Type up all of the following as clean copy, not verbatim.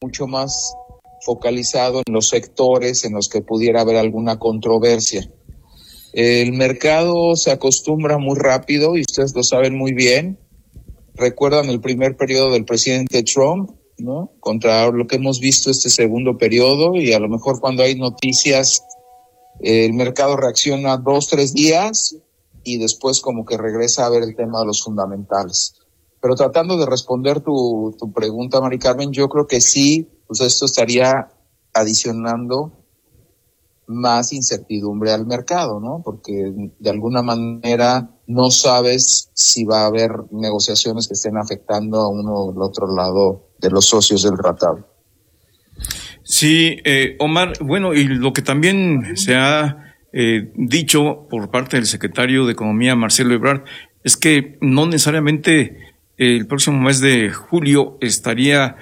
mucho más focalizado en los sectores en los que pudiera haber alguna controversia. El mercado se acostumbra muy rápido y ustedes lo saben muy bien. Recuerdan el primer periodo del presidente Trump, ¿no? Contra lo que hemos visto este segundo periodo, y a lo mejor cuando hay noticias el mercado reacciona 2-3 días y después como que regresa a ver el tema de los fundamentales. Pero tratando de responder tu pregunta, Mari Carmen, yo creo que sí, pues esto estaría adicionando más incertidumbre al mercado, ¿no? Porque de alguna manera no sabes si va a haber negociaciones que estén afectando a uno o el otro lado de los socios del tratado. Sí, Omar, bueno, y lo que también se ha dicho por parte del secretario de Economía, Marcelo Ebrard, es que no necesariamente el próximo mes de julio estaría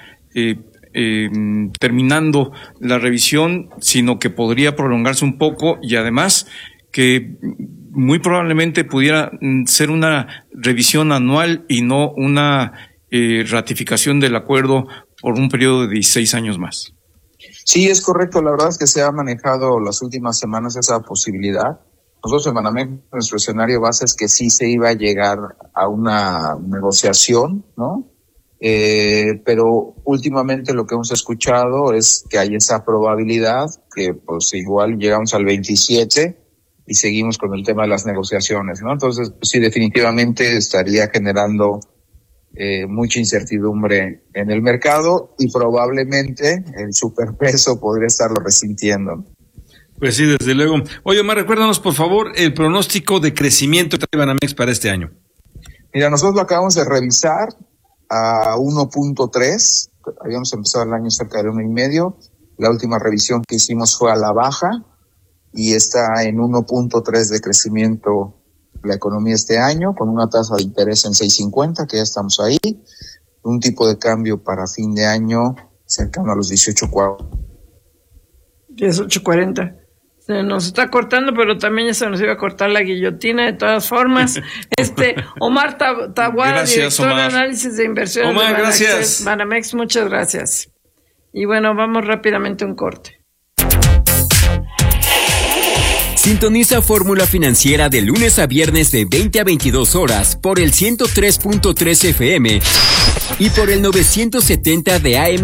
terminando la revisión, sino que podría prolongarse un poco, y además que muy probablemente pudiera ser una revisión anual y no una ratificación del acuerdo por un periodo de 16 años más. Sí, es correcto. La verdad es que se ha manejado las últimas semanas esa posibilidad. Nosotros en Banamex, nuestro escenario base es que sí se iba a llegar a una negociación, ¿no? Pero últimamente lo que hemos escuchado es que hay esa probabilidad que pues igual llegamos al 27 y seguimos con el tema de las negociaciones, ¿no? Entonces, pues, sí, definitivamente estaría generando mucha incertidumbre en el mercado y probablemente el superpeso podría estarlo resintiendo. Pues sí, desde luego. Oye, Omar, recuérdanos por favor el pronóstico de crecimiento de Banamex para este año. Mira, nosotros lo acabamos de revisar a 1.3, habíamos empezado el año cerca de 1.5, la última revisión que hicimos fue a la baja y está en 1.3 de crecimiento la economía este año, con una tasa de interés en 6.50, que ya estamos ahí, un tipo de cambio para fin de año cercano a los 18.40. Se nos está cortando, pero también ya se nos iba a cortar la guillotina de todas formas. Omar Taguada, director de análisis de inversiones Omar, de Banamex, gracias. Banamex, muchas gracias. Y bueno, vamos rápidamente a un corte. Sintoniza Fórmula Financiera de lunes a viernes de 20 a 22 horas por el 103.3 FM y por el 970 de AM